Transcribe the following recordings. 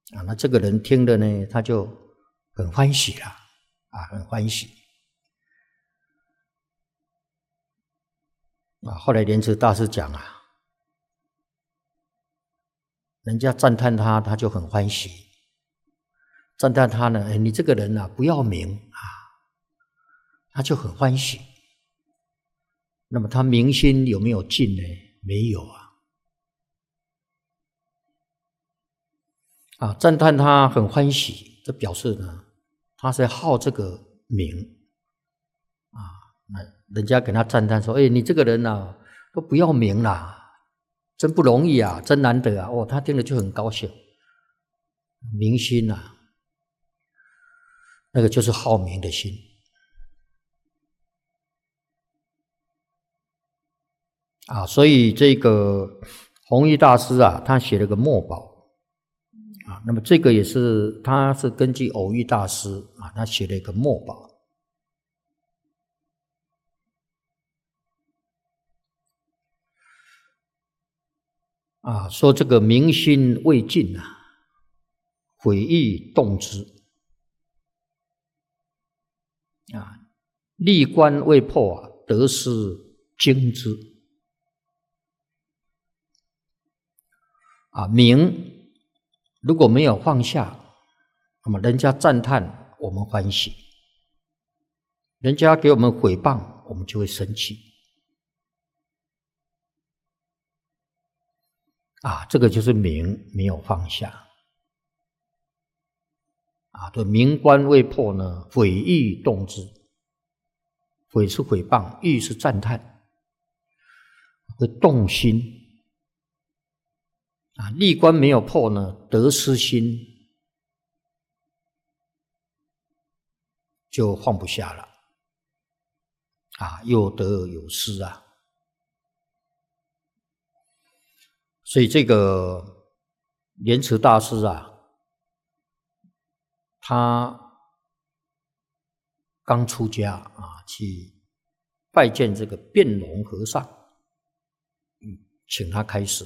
那这个人听了呢，他就很欢喜了很欢喜后来莲池大师讲人家赞叹他，他就很欢喜；赞叹他呢，你这个人不要名他就很欢喜。那么他明心有没有尽呢？没有赞叹他很欢喜，这表示呢，他是好这个名那人家给他赞叹说：“你这个人都不要名啦，真不容易真难得他听了就很高兴。明心那个就是好名的心所以这个弘一大师他写了个墨宝那么这个也是他是根据偶遇大师他写了一个墨宝说这个明心未尽毁誉动之历观未破得失惊之名如果没有放下，那么人家赞叹我们欢喜，人家给我们毁谤我们就会生气这个就是名没有放下对，名观未破呢，毁誉动之。毁是毁谤，誉是赞叹，会动心历观没有破呢，得失心就放不下了又得有失所以这个莲池大师他刚出家去拜见这个辩龙和尚请他开示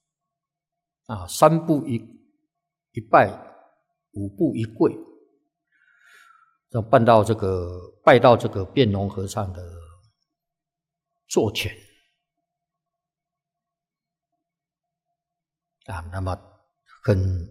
三步一拜，五步一跪，拜到这个辩龙和尚的座前那么很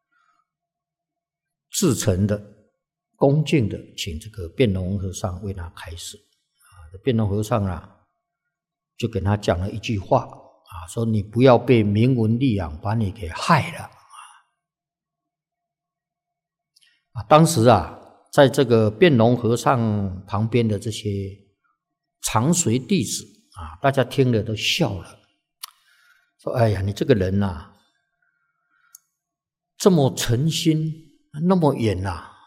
至诚的恭敬的请这个辩龙和尚为他开示辩龙和尚就跟他讲了一句话说你不要被名闻利养把你给害了当时在这个辩龙和尚旁边的这些常随弟子大家听了都笑了，说哎呀，你这个人这么诚心那么远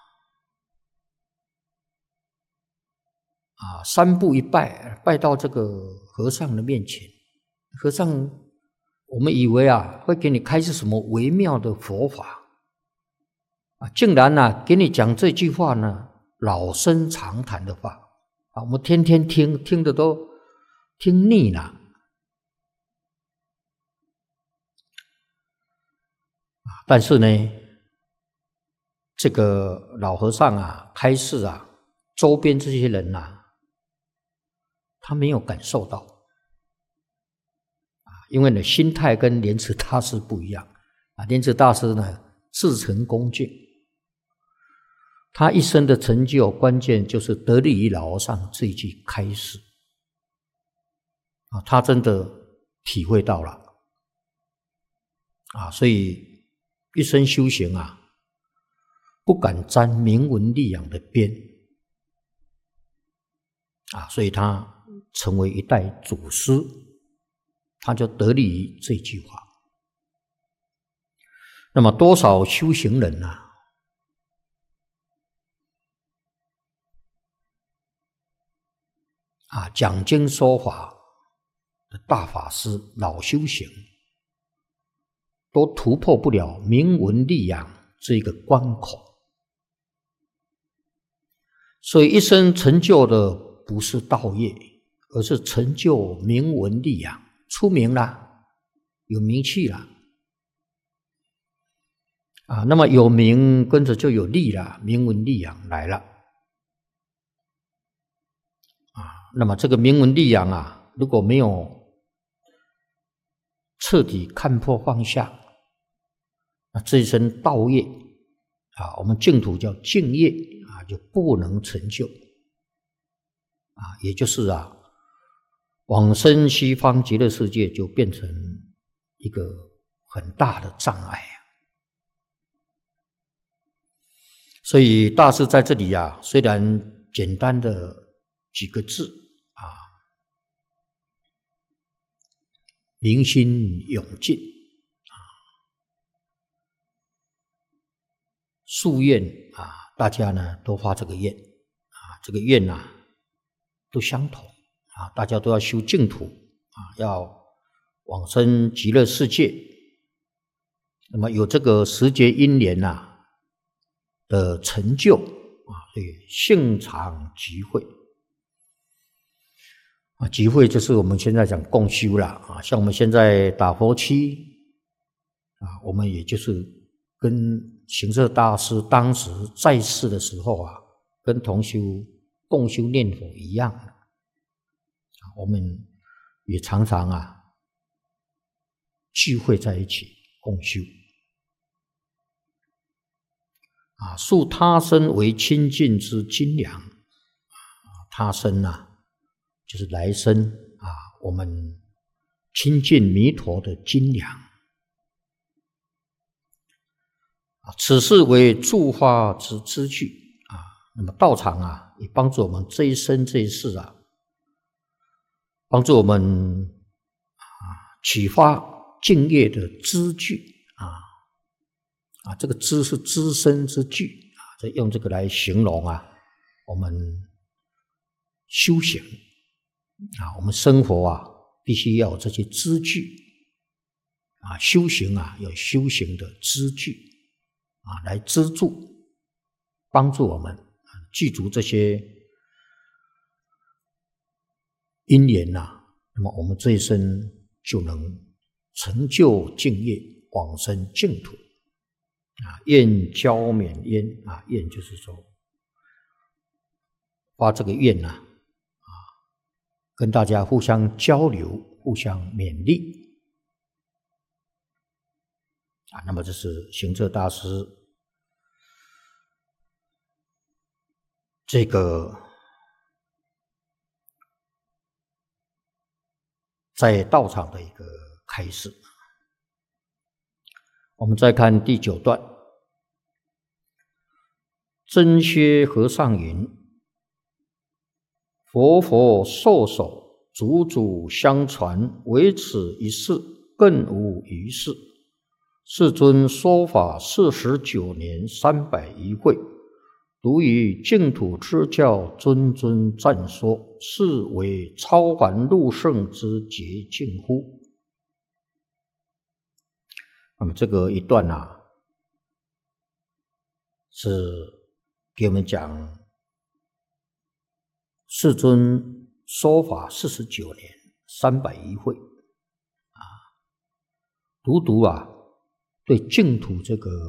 三步一拜，拜到这个和尚的面前。和尚，我们以为会给你开示什么微妙的佛法竟然给你讲这句话呢，老生常谈的话我们天天听的都听腻了但是呢，这个老和尚开示周边这些人他没有感受到因为呢心态跟莲池大师不一样莲池大师呢至诚恭敬，他一生的成就关键就是得力于老和尚这一句开示他真的体会到了所以一生修行不敢沾名闻利养的边所以他成为一代祖师，他就得力于这句话。那么多少修行人讲经说法的大法师老修行都突破不了名闻利养这个关口，所以一生成就的不是道业，而是成就名闻利养，出名了，有名气了。 那么有名跟着就有利了，名闻利养来了。那么这个名闻利养如果没有彻底看破放下，那这一生道业我们净土叫净业就不能成就也就是往生西方极乐世界就变成一个很大的障碍所以大师在这里虽然简单的几个字明心永尽夙愿大家呢都发这个愿这个愿都相同大家都要修净土要往生极乐世界。那么有这个时节因缘的成就所以性常集会集会就是我们现在讲共修了像我们现在打佛七我们也就是跟行者大师当时在世的时候跟同修共修念佛一样我们也常常聚会在一起共修树他生为清净之精粮他生就是来生我们亲近弥陀的精粮此事为助化之支具那么道场也帮助我们这一生这一世帮助我们启发敬业的支具这个支是资身之具用这个来形容我们修行我们生活必须要有这些支具修行有修行的支具来资助帮助我们具足这些因缘那么我们这一生就能成就净业往生净土愿教勉焉愿就是说发这个愿跟大家互相交流互相勉励那么这是行者大师这个在道场的一个开示。我们再看第9段，真薛和尚云：佛授手，祖祖相传，唯此一事，更无余事。世尊说法49年301会，独以净土之教谆谆赞说，是为超凡入圣之捷径乎？那么这个一段是给我们讲世尊说法49年301会独对净土这个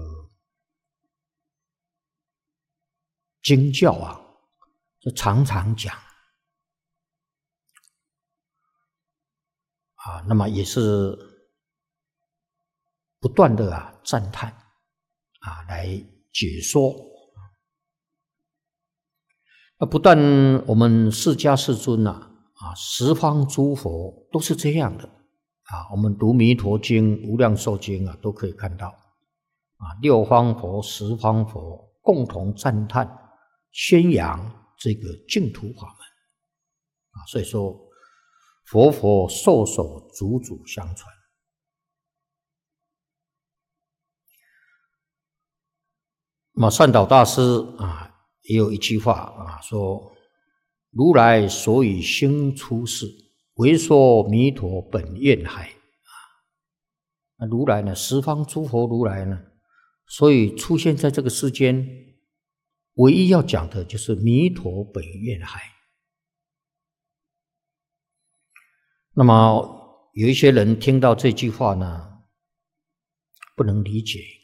经教就常常讲那么也是不断的赞叹来解说不但我们释迦世尊十方诸佛都是这样的我们读弥陀经无量寿经都可以看到六方佛十方佛共同赞叹宣扬这个净土法门所以说佛授手，祖祖相传。那么善导大师也有一句话说：如来所以兴出世，唯说弥陀本愿海。那如来呢，十方诸佛如来呢，所以出现在这个世间，唯一要讲的就是弥陀本愿海。那么有一些人听到这句话呢，不能理解